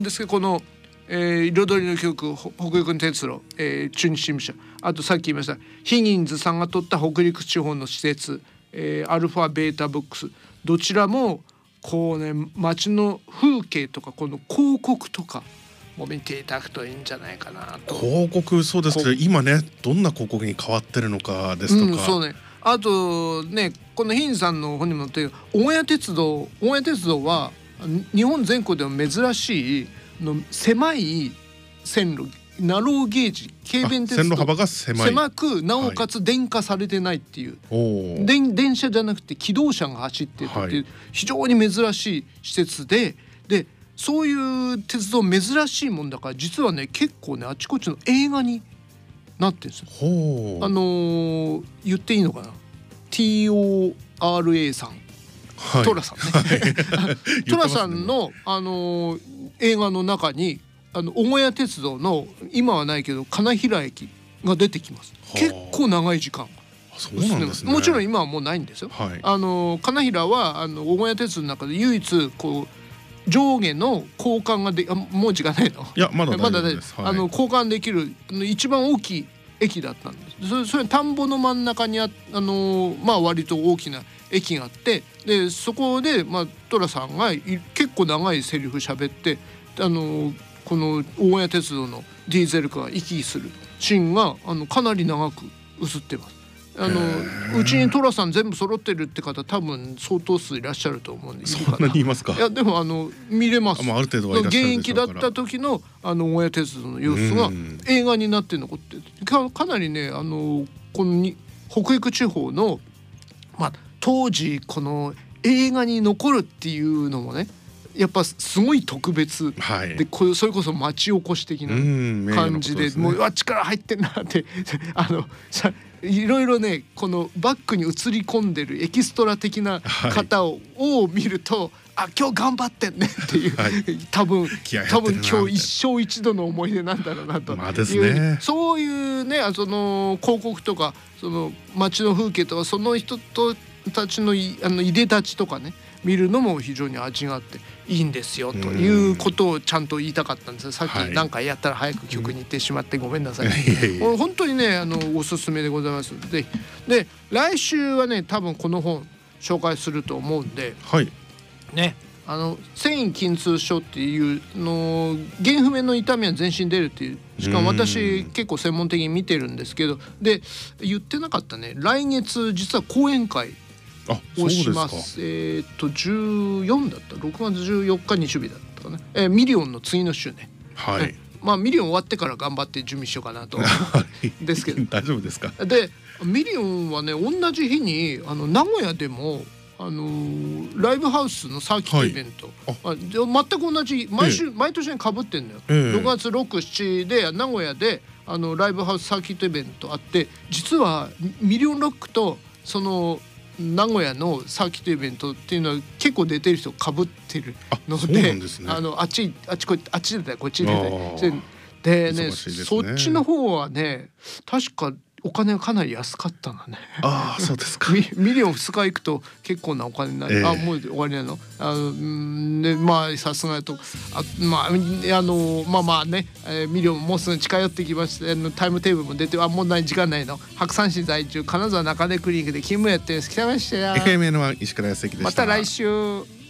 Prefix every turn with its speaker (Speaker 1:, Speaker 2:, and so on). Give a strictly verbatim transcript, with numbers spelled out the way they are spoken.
Speaker 1: ですけどこの、えー、彩りの曲北陸の鉄路、えー、中日新聞社、あとさっき言いましたヒギンズさんが撮った北陸地方の施設、えー、アルファベータブックス、どちらもこうね街の風景とかこの広告とかも見ていただくといいんじゃないかなと。
Speaker 2: 広告そうですけど今ねどんな広告に変わってるのかですとか、
Speaker 1: うん、そうね。あとねこのヒンさんの本にも載っている大谷鉄道、大谷鉄道は日本全国でも珍しいの狭い線路、ナローゲージ軽便鉄道、
Speaker 2: 線路幅が狭い、
Speaker 1: 狭くなおかつ電化されてないっていう、
Speaker 2: はい、
Speaker 1: 電, 電車じゃなくて機動車が走ってるっていう、非常に珍しい施設で、でそういう鉄道珍しいもんだから実はね結構ねあちこちの映画になってるんですよ。
Speaker 2: ほう、
Speaker 1: あのー、言っていいのかな ティーオーアールエー さん、はい、トラさんね、はい、トラさんの、あのー、映画の中にあの小小谷鉄道の今はないけど金平駅が出てきます。結構長い時間。
Speaker 2: そうなんですね。
Speaker 1: もちろん今はもうないんですよ、はい、あの金平はあの小小谷鉄道の中で唯一こう上下の交換がであもう時間ないの？
Speaker 2: いやまだ大丈夫です。
Speaker 1: まだ、はい、あの交換できるあの一番大きい駅だったんです。それ、それ田んぼの真ん中にあ、あのまあ割と大きな駅があって、でそこでまあ寅さんが結構長いセリフ喋って、あのこの大谷鉄道のディーゼルカーが行き来するシーンがあのかなり長く映ってます。あのうちに寅さん全部揃ってるって方多分相当数いらっしゃると思うんで。
Speaker 2: そんなにいますか？
Speaker 1: いやでもあの見れます。
Speaker 2: まあ、ある程度はいらっしゃるでしょうから。現役
Speaker 1: だった時のあの大谷鉄道の様子が映画になって残ってか、かなりねあのこのに北陸地方の、まあ、当時この映画に残るっていうのもねやっぱすごい特別、はい、でこうそれこそ町おこし的な感じで、う、ね、もううわ力入ってんなってあのさいろいろねこのバックに映り込んでるエキストラ的な方を、はい、を見るとあ今日頑張ってんねっていう、はい、多分多分今日一生一度の思い出なんだろうなという、まあですね、そういうねその広告とかその街の風景とかその人とたちのいあのいでたちとかね見るのも非常に味があっていいんですよということをちゃんと言いたかったんです。さっき何回やったら早く曲に行ってしまってごめんなさい、うん、本当にねあのおすすめでございますので、で来週はね多分この本紹介すると思うんで、はい、ねあの繊維筋痛症っていうの原不明の痛みは全身出るっていう、しかも私結構専門的に見てるんですけど、で言ってなかったね来月実は講演会をします。えっとじゅうよっかだったろくがつじゅうよっか日曜日だったかな、えー、ミリオンの次の週ね、はい、ね、まあミリオン終わってから頑張って準備しようかなとですけど
Speaker 2: 大丈夫ですか？で
Speaker 1: ミリオンはね同じ日にあの名古屋でもあのー、ライブハウスのサーキットイベント、はい、あ全く同じ毎週、ええ、毎年に被ってんのよ、ええ、ろくがつろく、しちで名古屋であのライブハウスサーキットイベントあって、実はミリオンロックとその名古屋のサーキットイベントっていうのは結構出てる人かぶってるの で, あ, で、ね、あのあっちあっちこあっち出たりこっち出たりでね、そっちの方はね確かお金がかなり安かったんだね。
Speaker 2: ああそうですか。
Speaker 1: ミ, ミリオンふつか行くと結構なお金になる、えー、あもう終わりなの。あのでまあさすがとあまああのまあまあね、えー、ミリオンもうすぐ近寄ってきましてタイムテーブルも出てあもうない時間ないの。白山市在住金沢中根クリニックで勤務やってる北林や。
Speaker 2: エフエムエヌワン 石倉康之でした。
Speaker 1: また来週。